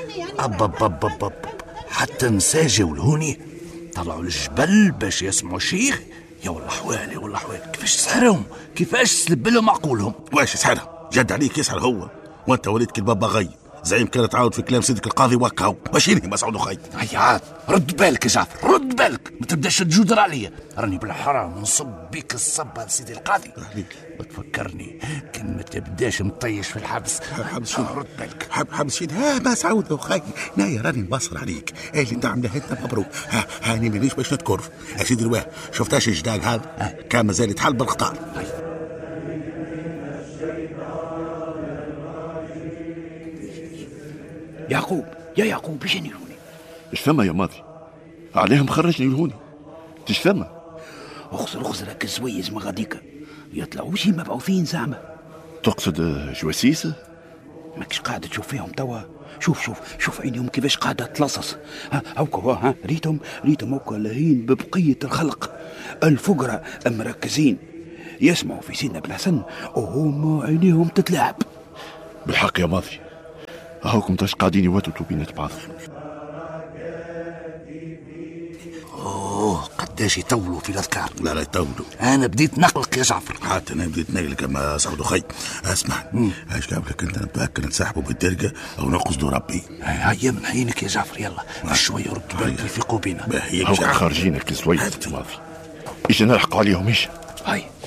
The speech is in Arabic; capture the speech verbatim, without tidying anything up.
أب أب أب أب أب. حتى نساجي ولهوني طلعوا الجبل باش يسمعوا الشيخ. يا والله حوالي والله حوالي، كيفاش سحرهم، كيفاش سلب لهم عقولهم. واش سحرهم؟ جد عليك يسحر هو، وانت وليد كالبابا غي زعيم كانت تعاود في كلام سيدك القاضي وكاو. واش ينهي مسعود خي؟ هيا عاد رد بالك يا جعفر، رد بالك، ما تبداش تجودر عليا. راني بالحرام نصب بيك الصبه لسيدي القاضي. وتفكرني كان ما تبداش مطيش في الحبس. حبس شين؟ رد بالك. حب حبس شين؟ ها مسعود خي، نايا راني مبصر عليك. ايه اللي انت عامله انت مبروك. ها هاني مانيش باش نتكرف يا سيدي الواه. شفتاش الجداق هذا كان مازال يتحل بالقطار. يعقوب يا يعقوب ايش ينيروني؟ ايش ثم يا ماضي؟ عليهم خرجني لهوني. ايش ثم؟ اخزر اخزرك الزويز مغاديكا يطلعوا شي مبعوثين زعما. تقصد جواسيس؟ ماكش قاعدة تشوف فيهم توا؟ شوف شوف شوف عينيهم كيفاش قاعدة تلصص. ها هوكا ها ريتهم ريتهم هوكا لاهين ببقية الخلق. الفقراء مركزين يسمعوا في سيدنا بن حسن وهم عينيهم تتلاعب. بالحق يا ماضي، هاكم تاش قاعدين يوتوا بين بعض. اوه قداش يطولوا في الاذكار. لا لا يطولوا. انا بديت نقلق يا جعفر. حتى انا بديت نقلق اما سعود خي. اسمع ايش قبلك انت نتاكد نسحبوا بالدرجه او نقصدوا ربي. هيا من حينك يا جعفر، يلا شويه رد بالك يفيقوا بينا. هاكم خارجينك لسوية ماضي. ايش نلحقوا عليهم ايش؟ هاي